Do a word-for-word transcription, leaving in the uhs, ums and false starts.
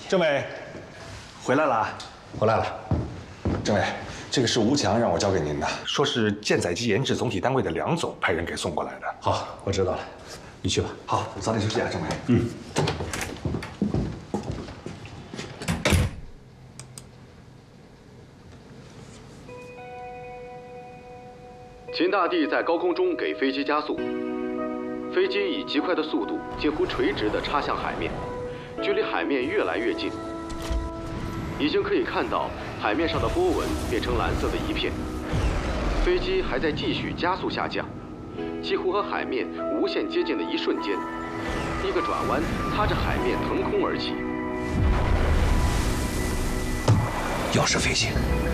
政委，回来了。 回来了。 政委，这个是吴强让我交给您的，说是舰载机研制总体单位的梁总派人给送过来的。 好，我知道了，你去吧。 好，早点休息啊，政委。 嗯。 秦大帝在高空中给飞机加速，飞机以极快的速度近乎垂直地插向海面，距离海面越来越近，已经可以看到海面上的波纹变成蓝色的一片。飞机还在继续加速下降，几乎和海面无限接近的一瞬间，一个转弯，踏着海面腾空而起。 又是飞行。